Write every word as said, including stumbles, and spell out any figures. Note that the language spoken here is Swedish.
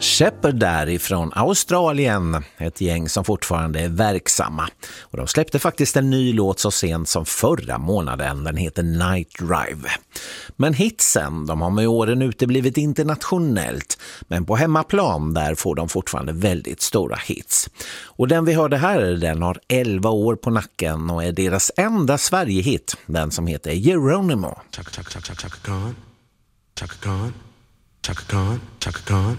Shepherd därifrån Australien, ett gäng som fortfarande är verksamma. Och de släppte faktiskt en ny låt så sent som förra månaden, den heter Night Drive. Men hitsen, de har med åren uteblivit internationellt, men på hemmaplan där får de fortfarande väldigt stora hits. Och den vi hörde här, den har elva år på nacken och är deras enda Sverige-hit, den som heter Geronimo. Chaka Chaka Chaka Chaka Khan, Chaka Khan, Chaka Khan, Chaka Khan.